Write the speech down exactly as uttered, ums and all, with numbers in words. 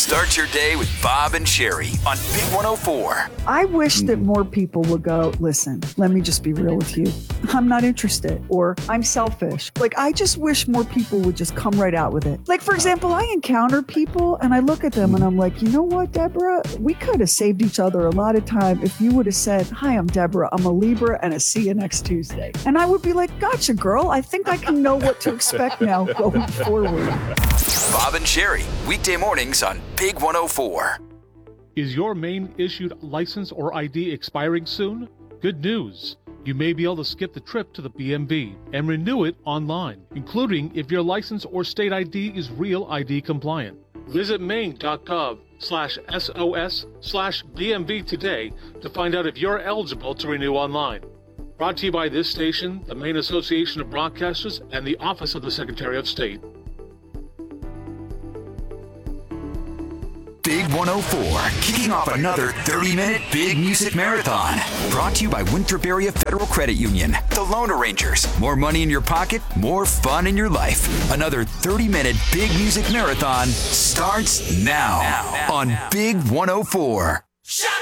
Start your day with Bob and Sherry on Big one oh four. I wish that more people would go, listen, let me just be real with you. I'm not interested, or I'm selfish. Like, I just wish more people would just come right out with it. Like, for example, I encounter people and I look at them and I'm like, you know what, Deborah? We could have saved each other a lot of time if you would have said, hi, I'm Deborah. I'm a Libra and I see you next Tuesday. And I would be like, gotcha, girl. I think I can know what to expect now going forward. Bob and Sherry, weekday mornings on Big one oh four. Is your Maine issued license or I D expiring soon? Good news. You may be able to skip the trip to the B M V and renew it online, including if your license or state I D is Real I D compliant. Visit maine.gov slash SOS slash BMV today to find out if you're eligible to renew online. Brought to you by this station, the Maine Association of Broadcasters, and the Office of the Secretary of State. Big one oh four, kicking off another thirty-minute Big Music Marathon. Brought to you by Winthrop Area Federal Credit Union, the Loan Arrangers. More money in your pocket, more fun in your life. Another thirty-minute Big Music Marathon starts now, now, now on now. Big one oh four. Shut